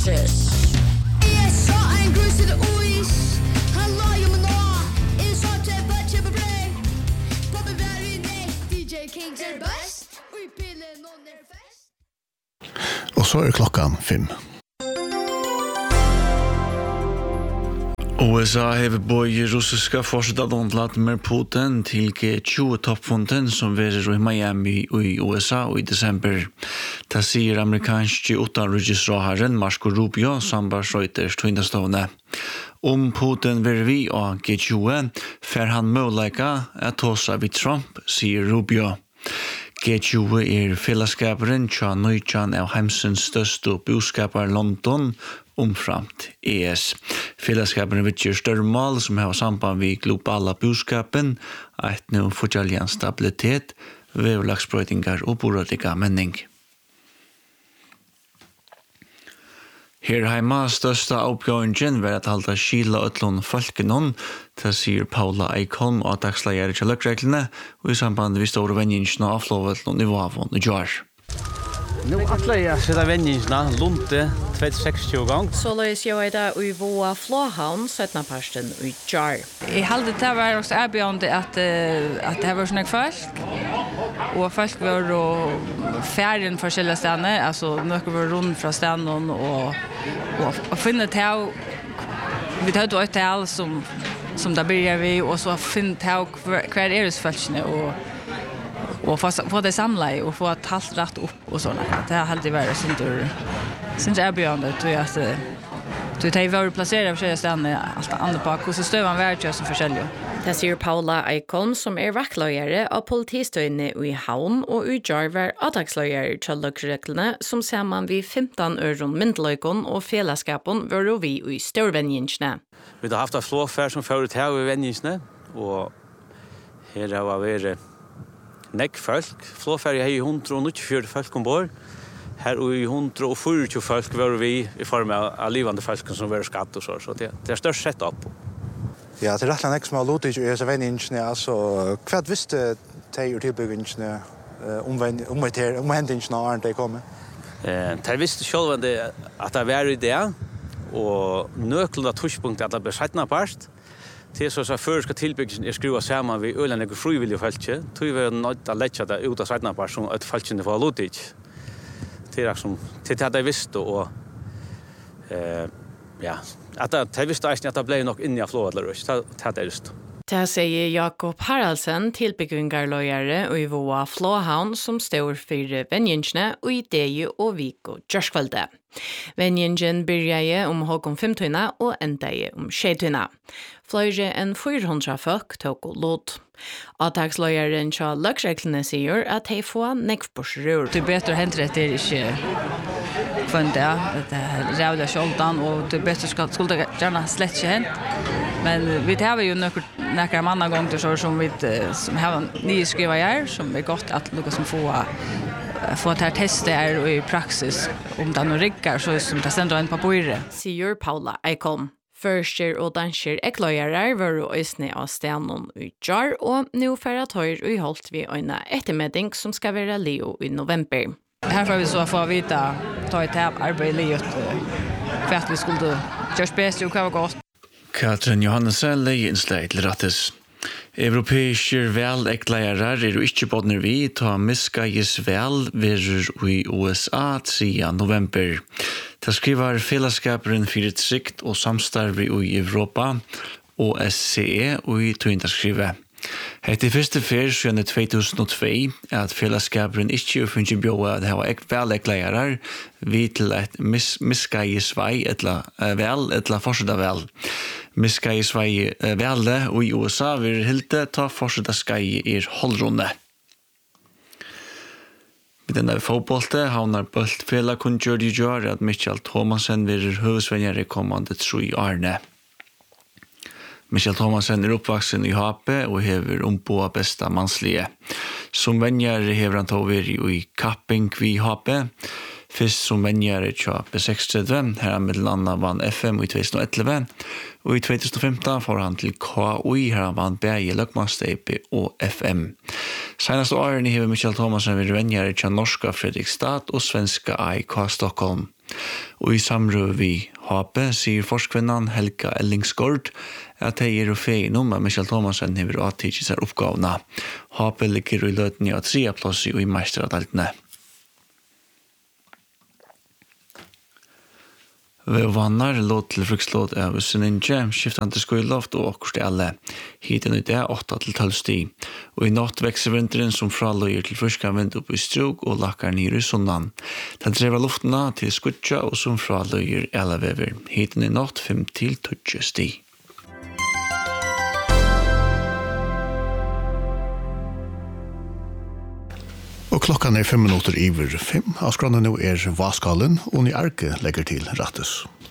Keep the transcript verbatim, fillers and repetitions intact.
versus. Jeg så en gruset ois. Han la jo med nå. Jeg så til bøtje på breg. Poppa vær i nek. D J Kings er best. Og i pillen noen er fest. Og så er klokkan fem. U S A har bøye russiska forsettet Vladimir Putin til G tjue-toppfunden som verer i Miami i U S A i desember. Det sier amerikanske utenriksrådherren Marco Rubio sambar Reuters tvinnestående. Om Putin verer vi av G tjue, fer han mulighet at tåsa vid Trump, sier Rubio. G tjue er fellesskaperen tja nøytjan av heimsens største boskapar London omframt E S. Fellesskaperen vitjer større mål som har samband med globala boskapen, et nå fortjallian stabilitet, vevlagsbrøytingar og borøytiga menning. Her heima største oppgåingen var at halda skila utlån folkenon, det sier Paula Eikholm og dagsleier til løkreglene, og i samband med store venningene og avlovetlån i Vavon og Jar. Nu atler jeg sitte venningene, Lunte, tjueseksogtyve gang. Så løs jeg i dag i Voa Flåhavn, syttende parsten i Jar. Jeg heldig det var også erbjørende at, at det var sånne folk, og folk var ferien forskjellige stedene, altså noen var rundt fra stedene, og, og, og finne til, vi tar et til som, som det begynner vi, og så finne til hver deres folkene, og och få få det samla och få att halt rätt upp och såna. Det har alltid varit sånt där. Sen är beyond det att du tar över placera av sig ställen allt andra på hur så stövan värd som försäljare. Det sier Paula Eikholm som er vaktløyere av politistøyene i Havn og i Jarver avdagsløyere til løkreglene som sammen vi femton øron myndløykon og fellesskapen var vi i størvenningene. Vi har haft et flåfær som fører til i venningene, og her har vært nekk folk. Flåfær har i hundre og nittifire folk ombord. Her og i hundre og fyrtio folk var vi i form av livande folk som var skatt og så. Så det, det er størst sett opp. Ja, det er rettelig nekk som har lotet i disse venningene. Altså, hva visste de og tilbyggingene om hendingene og Arne de kom? De visste selv at det var i det, og nøklen av torspunktet at det ble settende part. Til så så først skal tilbyggelsen er skruva sammen vi ølandige frivillige feltje. Tror vi nødt til å lette det ut av settende part som et feltjene for lotet. Til som til det de visste og eh ja, at det visste eisen at det ble nok inni av flådler, det er det just. Det sier Jakob Haraldsen, tilbyggingarløyere og i Voa Flåhavn, som står for venningene og i Deje og Viko Gjørskvalde. Venningen begynner om Håkon femtøyne og endte om tjejtøyne. Flere enn fire hundre folk tok og lot. Avtaksløyeren til løksreglene sier at de får nekvborsrør. Det er bedre å hente det ikke kvann det, det er rævlig kjoldan, og det er bedre skulle det gjerne slett ikke hent. Men vi har jo noen manna ganger så som vi som har nye skriva her, som er godt at noe som får få att testa är i praxis om det nu riggar så som det sender en på bordet. Sier Paula Eikholm. Førster og danser ekløyere var og isne av stenen i Jar, og nå for at høyre og holdt vi øyne ettermedding som skal være Leo i november. Her får vi så få vite, ta et av arbeid i Leo, for at vi skulle gjøre bedre og hva var godt. Katrin Johannessen, leiinnslag til rattes. Europeiske velekleirer er jo ikke bådner vi ta miskajis vel verur i U S A siden november. Det skriver fellesskaperen for et sikt og samstarve i Europa, O S C E og i tøyndaskrive. Hette første fer siden to tusen og to at fellesskaperen ikke funnet bjøret at det var velekleirer vi til et mis miskajis vei etla vel, etla forsida vel. Miskajis vei velde og i U S A vil hilte ta forsida skai er holdrunde. Med denne fotbollte havner Bøltfela kunngjør i gjør at Michael Thomasen vil høvesvenjere kommande tro i Arne. Michael Thomasen er oppvaksen i Hape og hever omboa besta manslige. Som venjere hever han tog i kapping vi Hape. Først som venjere tja B sekstretti, her han middelandet vann F M i to tusen og elleve, og i to tusen og femten får han til K O I, her han vann B I Løkmannsteipe og F M. Senaste åren har Michael Thomasen vært venner til norska Fredrikstad og svenska I K Stockholm. Og i samrøv vi H P sier forskvinnan Helga Ellingsgård at de er feien om at Michael Thomasen har avtidget seg oppgavene. H P ligger i løtene av tre plass i meisteradaltene. Vi vannar låt til frukslåt av Suninje, skiftande skoiloft og okkurst i alle. Hiten i det åtta til tolv sti. Og i natt vekser vinteren som fraløyer til friska vind opp i strug og lakkar nere i sundan. Den drever luftena til skutja og som fraløyer alle vever. Hiten i natt fem til tolv sti. Og klokkan er fem minutter iver fem. Avskrannet nå er Vaskalen, og Ni Arke legger til rattes.